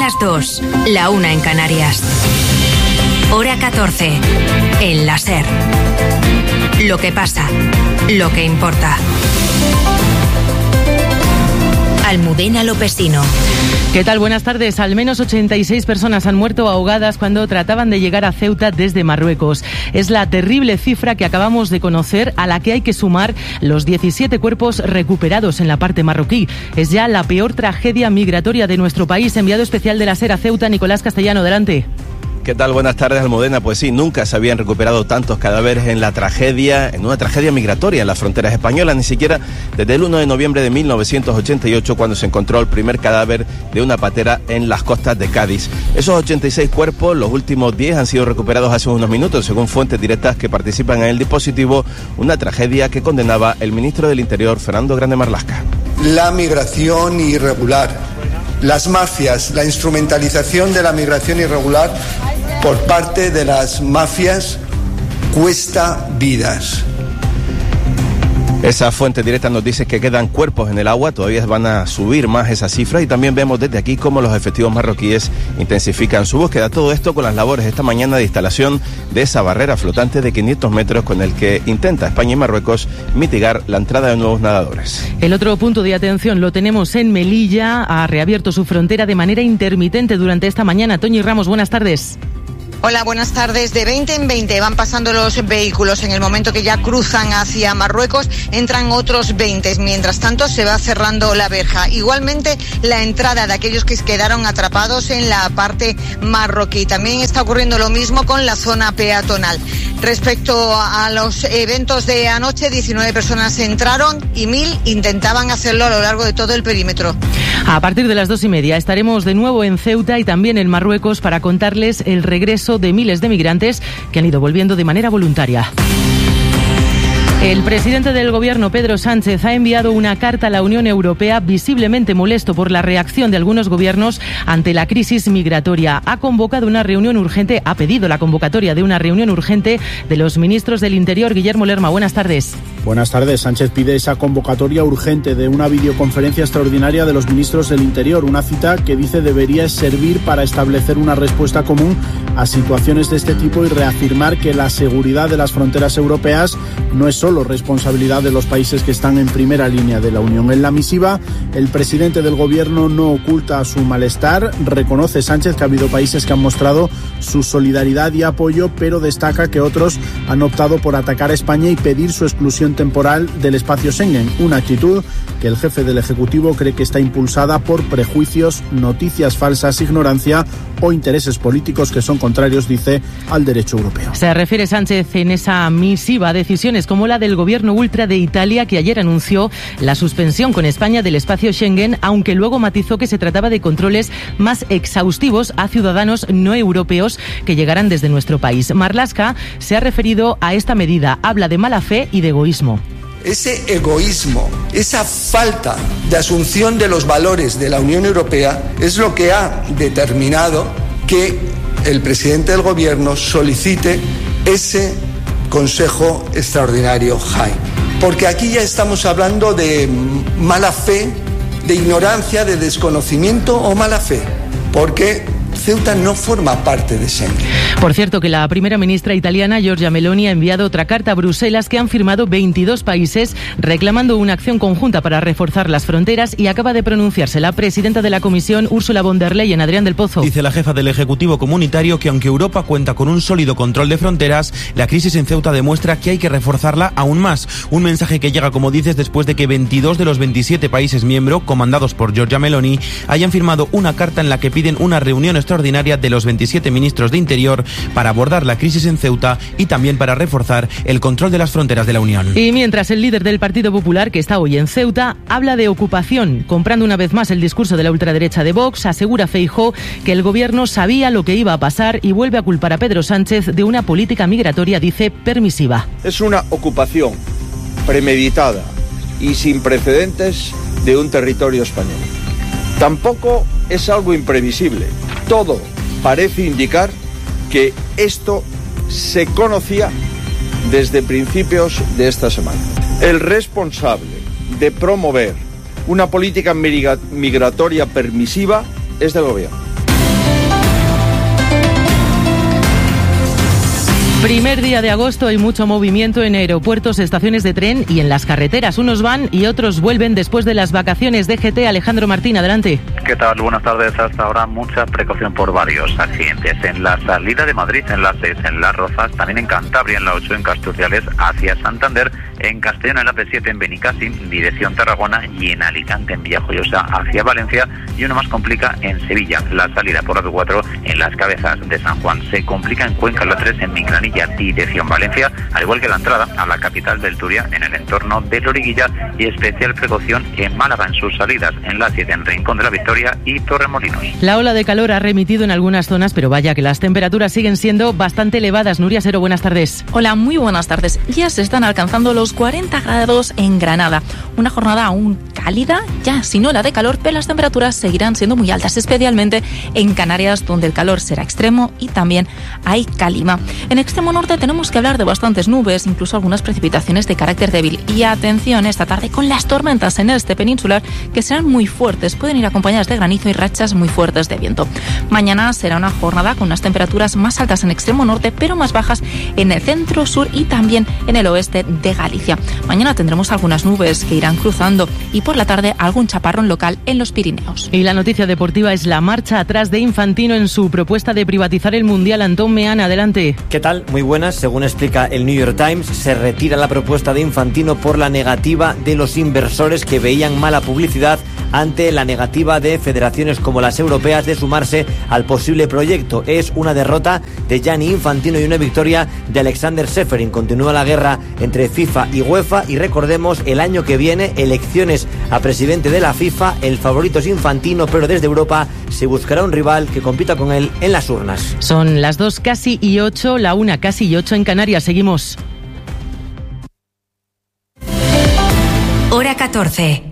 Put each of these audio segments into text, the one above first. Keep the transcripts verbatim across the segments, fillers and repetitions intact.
las dos, la una en Canarias. Hora catorce, en la SER. Lo que pasa, lo que importa. Almudena Lopesino. ¿Qué tal? Buenas tardes. Al menos ochenta y seis personas han muerto ahogadas cuando trataban de llegar a Ceuta desde Marruecos. Es la terrible cifra que acabamos de conocer, a la que hay que sumar los diecisiete cuerpos recuperados en la parte marroquí. Es ya la peor tragedia migratoria de nuestro país. Enviado especial de la SER a Ceuta, Nicolás Castellano, adelante. ¿Qué tal? Buenas tardes, Almudena. Pues sí, nunca se habían recuperado tantos cadáveres en la tragedia, en una tragedia migratoria en las fronteras españolas, ni siquiera desde el uno de noviembre de mil novecientos ochenta y ocho, cuando se encontró el primer cadáver de una patera en las costas de Cádiz. Esos ochenta y seis cuerpos, los últimos diez han sido recuperados hace unos minutos, según fuentes directas que participan en el dispositivo, una tragedia que condenaba el ministro del Interior, Fernando Grande Marlaska. La migración irregular, las mafias, la instrumentalización de la migración irregular por parte de las mafias cuesta vidas. Esa fuente directa nos dice que quedan cuerpos en el agua, todavía van a subir más esa cifra, y también vemos desde aquí cómo los efectivos marroquíes intensifican su búsqueda. Todo esto con las labores esta mañana de instalación de esa barrera flotante de quinientos metros con el que intenta España y Marruecos mitigar la entrada de nuevos nadadores. El otro punto de atención lo tenemos en Melilla. Ha reabierto su frontera de manera intermitente durante esta mañana. Toñi Ramos, buenas tardes. Hola, buenas tardes. De veinte en veinte van pasando los vehículos. En el momento que ya cruzan hacia Marruecos, entran otros veinte. Mientras tanto, se va cerrando la verja. Igualmente, la entrada de aquellos que quedaron atrapados en la parte marroquí. También está ocurriendo lo mismo con la zona peatonal. Respecto a los eventos de anoche, diecinueve personas entraron y mil intentaban hacerlo a lo largo de todo el perímetro. A partir de las dos y media estaremos de nuevo en Ceuta y también en Marruecos para contarles el regreso de miles de migrantes que han ido volviendo de manera voluntaria. El presidente del Gobierno, Pedro Sánchez, ha enviado una carta a la Unión Europea visiblemente molesto por la reacción de algunos gobiernos ante la crisis migratoria. Ha convocado una reunión urgente, ha pedido la convocatoria de una reunión urgente de los ministros del Interior. Guillermo Lerma, buenas tardes. Buenas tardes. Sánchez pide esa convocatoria urgente de una videoconferencia extraordinaria de los ministros del Interior, una cita que dice debería servir para establecer una respuesta común a situaciones de este tipo y reafirmar que la seguridad de las fronteras europeas no es solo responsabilidad de los países que están en primera línea de la Unión. En la misiva, el presidente del Gobierno no oculta su malestar. Reconoce Sánchez que ha habido países que han mostrado su solidaridad y apoyo, pero destaca que otros han optado por atacar a España y pedir su exclusión temporal del espacio Schengen, una actitud que el jefe del Ejecutivo cree que está impulsada por prejuicios, noticias falsas, ignorancia o intereses políticos que son contrarios, dice, al derecho europeo. Se refiere Sánchez en esa misiva a decisiones como la del gobierno ultra de Italia, que ayer anunció la suspensión con España del espacio Schengen, aunque luego matizó que se trataba de controles más exhaustivos a ciudadanos no europeos que llegarán desde nuestro país. Marlaska se ha referido a esta medida, habla de mala fe y de egoísmo. Ese egoísmo, esa falta de asunción de los valores de la Unión Europea es lo que ha determinado que el presidente del Gobierno solicite ese Consejo Extraordinario High. Porque aquí ya estamos hablando de mala fe, de ignorancia, de desconocimiento o mala fe. Porque Ceuta no forma parte de Schengen. Por cierto, que la primera ministra italiana, Giorgia Meloni, ha enviado otra carta a Bruselas que han firmado veintidós países reclamando una acción conjunta para reforzar las fronteras, y acaba de pronunciarse la presidenta de la Comisión, Ursula von der Leyen. Adrián del Pozo. Dice la jefa del Ejecutivo Comunitario que aunque Europa cuenta con un sólido control de fronteras, la crisis en Ceuta demuestra que hay que reforzarla aún más. Un mensaje que llega, como dices, después de que veintidós de los veintisiete países miembros, comandados por Giorgia Meloni, hayan firmado una carta en la que piden una reunión extraordinaria de los veintisiete ministros de Interior para abordar la crisis en Ceuta y también para reforzar el control de las fronteras de la Unión. Y mientras, el líder del Partido Popular, que está hoy en Ceuta, habla de ocupación, comprando una vez más el discurso de la ultraderecha de Vox. Asegura Feijóo que el gobierno sabía lo que iba a pasar y vuelve a culpar a Pedro Sánchez de una política migratoria, dice, permisiva. Es una ocupación premeditada y sin precedentes de un territorio español. Tampoco es algo imprevisible. Todo parece indicar que esto se conocía desde principios de esta semana. El responsable de promover una política migratoria permisiva es del gobierno. Primer día de agosto, hay mucho movimiento en aeropuertos, estaciones de tren y en las carreteras. Unos van y otros vuelven después de las vacaciones. D G T, Alejandro Martín, adelante. ¿Qué tal? Buenas tardes. Hasta ahora mucha precaución por varios accidentes. En la salida de Madrid, en la seis, en Las Rozas, también en Cantabria, en la ocho, en Castuciales, hacia Santander, en Castellón, en la P siete, en Benicàssim, dirección Tarragona, y en Alicante, en Villajoyosa, hacia Valencia, y uno más complica en Sevilla. La salida por la P cuatro en Las Cabezas de San Juan. Se complica en Cuenca, en la tres, en Micranilla, dirección Valencia, al igual que la entrada a la capital del Turia, en el entorno de Loriguilla, y especial precaución en Málaga en sus salidas, en la siete, en Rincón de la Victoria y Torremolinos. La ola de calor ha remitido en algunas zonas, pero vaya que las temperaturas siguen siendo bastante elevadas. Nuria Sero, buenas tardes. Hola, muy buenas tardes. Ya se están alcanzando los cuarenta grados en Granada. Una jornada aún cálida, ya sin ola de calor, pero las temperaturas seguirán siendo muy altas, especialmente en Canarias, donde el calor será extremo y también hay calima. En extremo norte tenemos que hablar de bastantes nubes, incluso algunas precipitaciones de carácter débil. Y atención esta tarde con las tormentas en el este peninsular, que serán muy fuertes, pueden ir acompañadas de granizo y rachas muy fuertes de viento. Mañana será una jornada con unas temperaturas más altas en extremo norte, pero más bajas en el centro, sur y también en el oeste de Galicia. Mañana tendremos algunas nubes que irán cruzando y por la tarde algún chaparrón local en los Pirineos. Y la noticia deportiva es la marcha atrás de Infantino en su propuesta de privatizar el Mundial. Antón Meana, adelante. ¿Qué tal? Muy buenas. Según explica el New York Times, se retira la propuesta de Infantino por la negativa de los inversores que veían mala publicidad ante la negativa de federaciones como las europeas de sumarse al posible proyecto. Es una derrota de Gianni Infantino y una victoria de Alexander Seferin. Continúa la guerra entre FIFA y UEFA y recordemos, el año que viene, elecciones a presidente de la FIFA. El favorito es Infantino, pero desde Europa se buscará un rival que compita con él en las urnas. Son las dos casi y ocho, la una casi y ocho en Canarias. Seguimos. Hora catorce.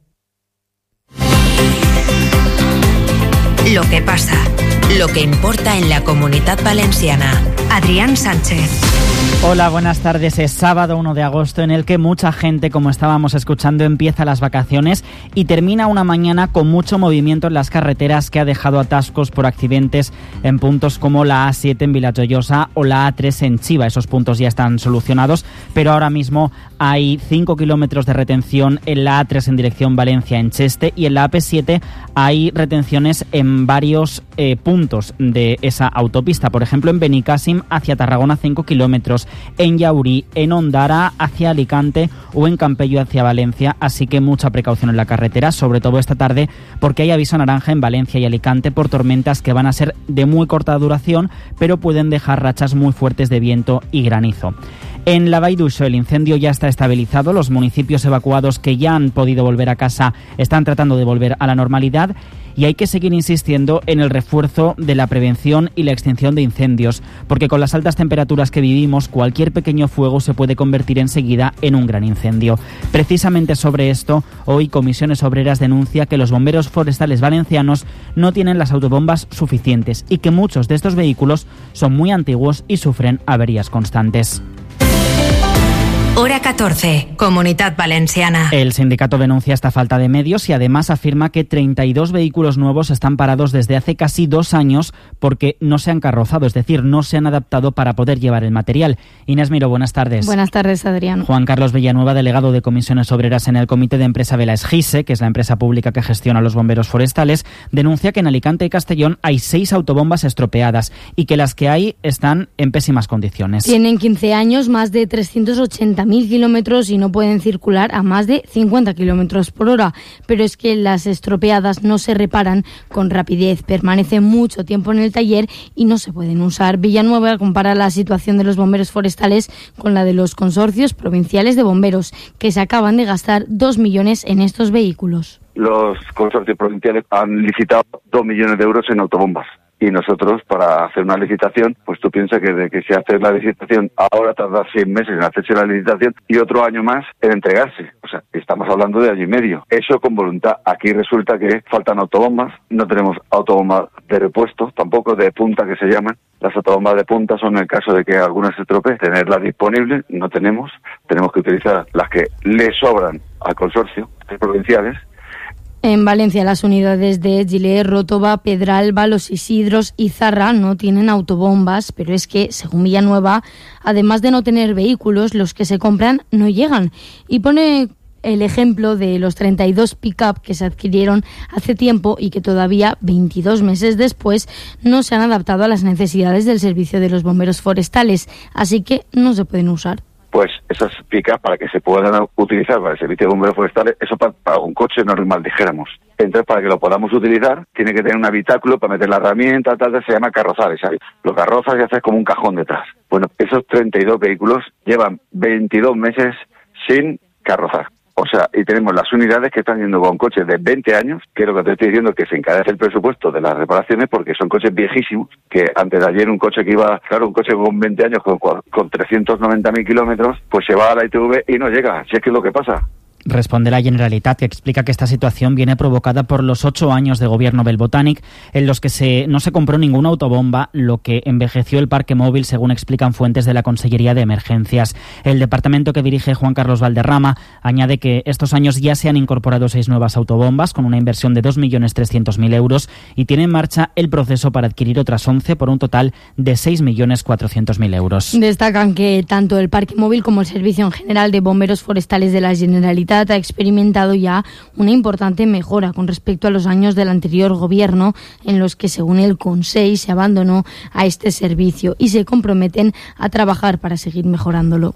Lo que pasa, lo que importa en la Comunitat Valenciana. Adrián Sánchez. Hola, buenas tardes. Es sábado uno de agosto en el que mucha gente, como estábamos escuchando, empieza las vacaciones y termina una mañana con mucho movimiento en las carreteras que ha dejado atascos por accidentes en puntos como la A siete en Vilajoyosa o la A tres en Chiva. Esos puntos ya están solucionados, pero ahora mismo hay cinco kilómetros de retención en la A tres en dirección Valencia en Cheste y en la A P siete hay retenciones en varios eh, puntos de esa autopista. Por ejemplo, en Benicàssim hacia Tarragona cinco kilómetros, en Llaurí, en Ondara hacia Alicante o en Campello hacia Valencia, así que mucha precaución en la carretera, sobre todo esta tarde, porque hay aviso naranja en Valencia y Alicante por tormentas que van a ser de muy corta duración, pero pueden dejar rachas muy fuertes de viento y granizo. En la Vall d'Uixó el incendio ya está estabilizado, los municipios evacuados que ya han podido volver a casa están tratando de volver a la normalidad y hay que seguir insistiendo en el refuerzo de la prevención y la extinción de incendios, porque con las altas temperaturas que vivimos, cualquier pequeño fuego se puede convertir enseguida en un gran incendio. Precisamente sobre esto, hoy Comisiones Obreras denuncia que los bomberos forestales valencianos no tienen las autobombas suficientes y que muchos de estos vehículos son muy antiguos y sufren averías constantes. Hora catorce, Comunitat Valenciana. El sindicato denuncia esta falta de medios y además afirma que treinta y dos vehículos nuevos están parados desde hace casi dos años porque no se han carrozado, es decir, no se han adaptado para poder llevar el material. Inés Miró, buenas tardes. Buenas tardes, Adrián. Juan Carlos Villanueva, delegado de Comisiones Obreras en el Comité de Empresa de la Esgise, que es la empresa pública que gestiona los bomberos forestales, denuncia que en Alicante y Castellón hay seis autobombas estropeadas y que las que hay están en pésimas condiciones. Tienen quince años, más de trescientos ochenta mil kilómetros y no pueden circular a más de cincuenta kilómetros por hora. Pero es que las estropeadas no se reparan con rapidez, permanecen mucho tiempo en el taller y no se pueden usar. Villanueva compara la situación de los bomberos forestales con la de los consorcios provinciales de bomberos, que se acaban de gastar dos millones en estos vehículos. Los consorcios provinciales han licitado dos millones de euros en autobombas. Y nosotros, para hacer una licitación, pues tú piensas que de que se hace la licitación, ahora tarda seis meses en hacerse la licitación y otro año más en entregarse. O sea, estamos hablando de año y medio. Eso con voluntad. Aquí resulta que faltan autobombas, no tenemos autobombas de repuesto, tampoco de punta que se llaman. Las autobombas de punta son en el caso de que algunas se estropeen. Tenerlas disponibles no tenemos. Tenemos que utilizar las que le sobran al consorcio, provinciales. En Valencia, las unidades de Gilet, Rótova, Pedralba, Los Isidros y Zarra no tienen autobombas, pero es que, según Villanueva, además de no tener vehículos, los que se compran no llegan. Y pone el ejemplo de los treinta y dos pick-up que se adquirieron hace tiempo y que todavía, veintidós meses después, no se han adaptado a las necesidades del servicio de los bomberos forestales, así que no se pueden usar. Pues esas pick-up, para que se puedan utilizar para el servicio de bomberos forestales, eso para, para un coche normal, dijéramos. Entonces, para que lo podamos utilizar, tiene que tener un habitáculo para meter la herramienta, tal, tal, se llama carrozales, ¿sabes? Lo carrozas y haces como un cajón detrás. Bueno, esos treinta y dos vehículos llevan veintidós meses sin carrozar. O sea, y tenemos las unidades que están yendo con coches de veinte años, que es lo que te estoy diciendo, que se encarece el presupuesto de las reparaciones porque son coches viejísimos, que antes de ayer un coche que iba, claro, un coche con veinte años, con, con trescientos noventa mil kilómetros, pues se va a la I T V y no llega, si es que es lo que pasa. Responde la Generalitat, que explica que esta situación viene provocada por los ocho años de gobierno del Botànic, en los que se, no se compró ninguna autobomba, lo que envejeció el parque móvil, según explican fuentes de la Consellería de Emergencias. El departamento que dirige Juan Carlos Valderrama añade que estos años ya se han incorporado seis nuevas autobombas con una inversión de dos millones trescientos mil euros y tiene en marcha el proceso para adquirir otras once por un total de seis millones cuatrocientos mil euros. Destacan que tanto el parque móvil como el Servicio en General de Bomberos Forestales de la Generalitat ha experimentado ya una importante mejora con respecto a los años del anterior gobierno, en los que, según el Consell, se abandonó a este servicio y se comprometen a trabajar para seguir mejorándolo.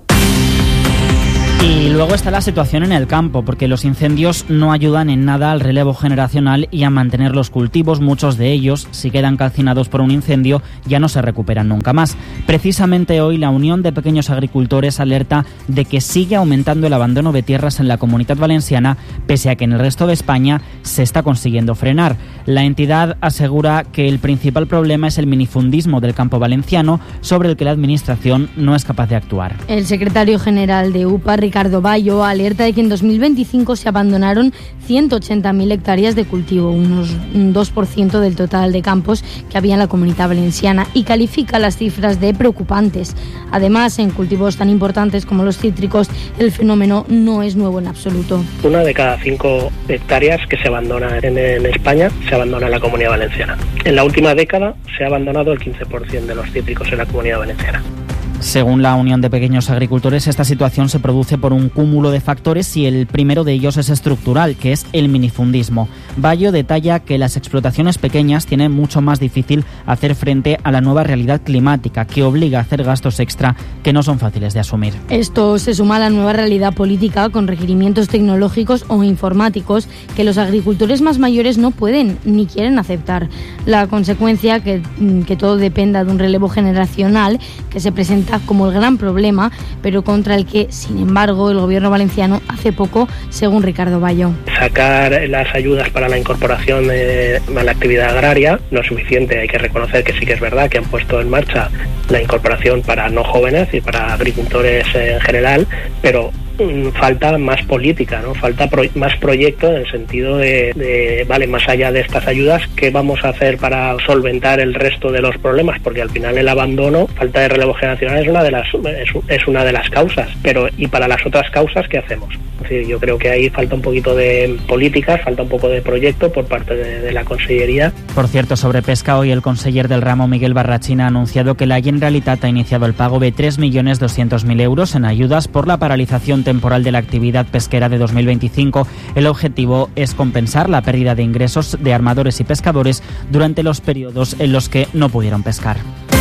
Y luego está la situación en el campo, porque los incendios no ayudan en nada al relevo generacional y a mantener los cultivos. Muchos de ellos, si quedan calcinados por un incendio, ya no se recuperan nunca más. Precisamente hoy la Unión de Pequeños Agricultores alerta de que sigue aumentando el abandono de tierras en la Comunidad Valenciana, pese a que en el resto de España se está consiguiendo frenar. La entidad asegura que el principal problema es el minifundismo del campo valenciano, sobre el que la Administración no es capaz de actuar. El secretario general de U P A, Ricardo Bayo, alerta de que en dos mil veinticinco se abandonaron ciento ochenta mil hectáreas de cultivo, unos un dos por ciento del total de campos que había en la Comunidad Valenciana, y califica las cifras de preocupantes. Además, en cultivos tan importantes como los cítricos, el fenómeno no es nuevo en absoluto. Una de cada cinco hectáreas que se abandona en, en España se abandona en la Comunidad Valenciana. En la última década se ha abandonado el quince por ciento de los cítricos en la Comunidad Valenciana. Según la Unión de Pequeños Agricultores, esta situación se produce por un cúmulo de factores y el primero de ellos es estructural, que es el minifundismo. Bayo detalla que las explotaciones pequeñas tienen mucho más difícil hacer frente a la nueva realidad climática, que obliga a hacer gastos extra que no son fáciles de asumir. Esto se suma a la nueva realidad política con requerimientos tecnológicos o informáticos que los agricultores más mayores no pueden ni quieren aceptar. La consecuencia, que, que todo dependa de un relevo generacional que se presenta como el gran problema, pero contra el que, sin embargo, el gobierno valenciano hace poco, según Ricardo Bayo. Sacar las ayudas para la incorporación de, a la actividad agraria no es suficiente. Hay que reconocer que sí que es verdad que han puesto en marcha la incorporación para no jóvenes y para agricultores en general, pero falta más política, ¿no? Falta pro- más proyecto en el sentido de, de, vale, más allá de estas ayudas, ¿qué vamos a hacer para solventar el resto de los problemas? Porque al final el abandono, falta de relevo generacional es una de las es, es una de las causas, pero ¿y para las otras causas qué hacemos? Es decir, yo creo que ahí falta un poquito de política, falta un poco de proyecto por parte de, de la Consellería. Por cierto, sobre pesca, hoy el conseller del ramo, Miguel Barrachina, ha anunciado que la Generalitat ha iniciado el pago de tres millones doscientos mil euros en ayudas por la paralización temporal de la actividad pesquera de dos mil veinticinco. El objetivo es compensar la pérdida de ingresos de armadores y pescadores durante los periodos en los que no pudieron pescar.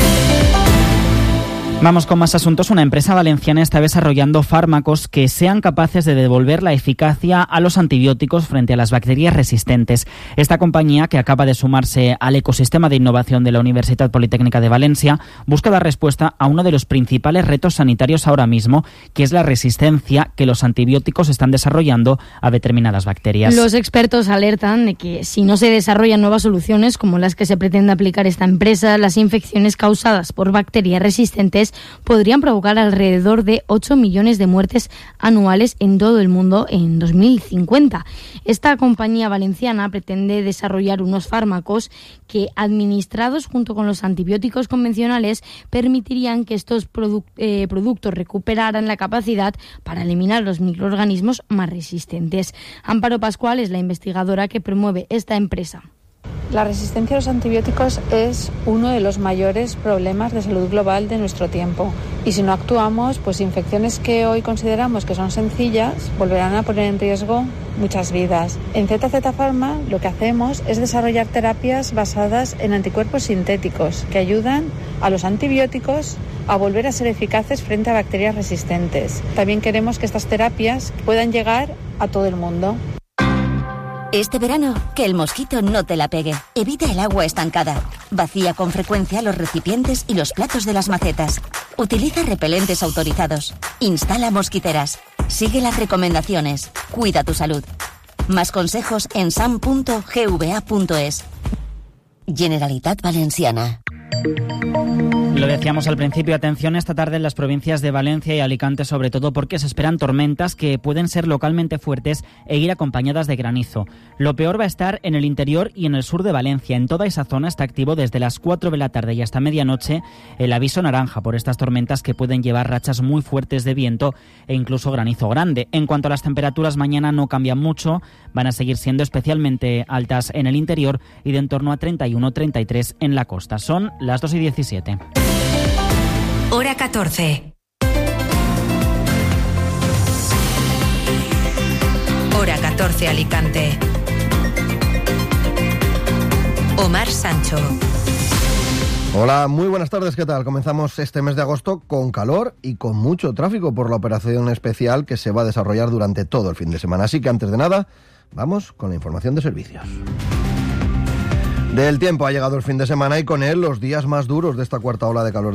Vamos con más asuntos. Una empresa valenciana está desarrollando fármacos que sean capaces de devolver la eficacia a los antibióticos frente a las bacterias resistentes. Esta compañía, que acaba de sumarse al ecosistema de innovación de la Universidad Politécnica de Valencia, busca dar respuesta a uno de los principales retos sanitarios ahora mismo, que es la resistencia que los antibióticos están desarrollando a determinadas bacterias. Los expertos alertan de que si no se desarrollan nuevas soluciones como las que se pretende aplicar esta empresa, las infecciones causadas por bacterias resistentes fósiles podrían provocar alrededor de ocho millones de muertes anuales en todo el mundo en dos mil cincuenta. Esta compañía valenciana pretende desarrollar unos fármacos que, administrados junto con los antibióticos convencionales, permitirían que estos produ- eh, productos recuperaran la capacidad para eliminar los microorganismos más resistentes. Amparo Pascual es la investigadora que promueve esta empresa. La resistencia a los antibióticos es uno de los mayores problemas de salud global de nuestro tiempo. Y si no actuamos, pues infecciones que hoy consideramos que son sencillas volverán a poner en riesgo muchas vidas. En Z Z Pharma lo que hacemos es desarrollar terapias basadas en anticuerpos sintéticos que ayudan a los antibióticos a volver a ser eficaces frente a bacterias resistentes. También queremos que estas terapias puedan llegar a todo el mundo. Este verano, que el mosquito no te la pegue. Evita el agua estancada. Vacía con frecuencia los recipientes y los platos de las macetas. Utiliza repelentes autorizados. Instala mosquiteras. Sigue las recomendaciones. Cuida tu salud. Más consejos en sam punto gva punto es. Generalitat Valenciana. Lo decíamos al principio, atención esta tarde en las provincias de Valencia y Alicante, sobre todo porque se esperan tormentas que pueden ser localmente fuertes e ir acompañadas de granizo. Lo peor va a estar en el interior y en el sur de Valencia. En toda esa zona está activo desde las cuatro de la tarde y hasta medianoche el aviso naranja por estas tormentas que pueden llevar rachas muy fuertes de viento e incluso granizo grande. En cuanto a las temperaturas, mañana no cambian mucho, van a seguir siendo especialmente altas en el interior y de en torno a treinta y uno a treinta y tres en la costa. Son las dos y diecisiete. Hora catorce. Hora catorce Alicante. Omar Sancho. Hola, muy buenas tardes, ¿qué tal? Comenzamos este mes de agosto con calor y con mucho tráfico por la operación especial que se va a desarrollar durante todo el fin de semana. Así que antes de nada, vamos con la información de servicios. Del tiempo ha llegado el fin de semana y con él los días más duros de esta cuarta ola de calor